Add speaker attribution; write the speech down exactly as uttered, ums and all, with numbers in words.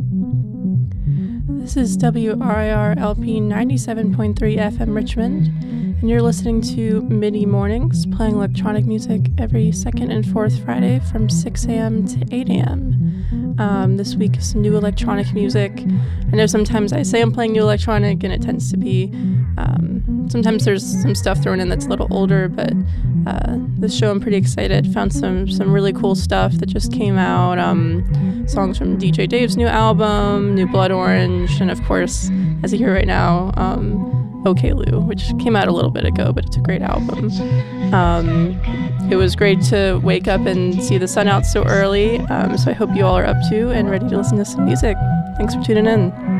Speaker 1: This is W R I R L P ninety-seven point three F M Richmond, and you're listening to MIDI Mornings, playing electronic music every second and fourth Friday from six a.m. to eight a.m. Um, this week is some new electronic music. I know sometimes I say I'm playing new electronic, and it tends to be, um, sometimes there's some stuff thrown in that's a little older, but uh, this show I'm pretty excited. Found some some really cool stuff that just came out. Um, songs from D J Dave's new album, New Blood Orange, and of course, as you hear right now, um, OK Lou, which came out a little bit ago, but it's a great album. Um, it was great to wake up and see the sun out so early, um, so I hope you all are up to and ready to listen to some music. Thanks for tuning in.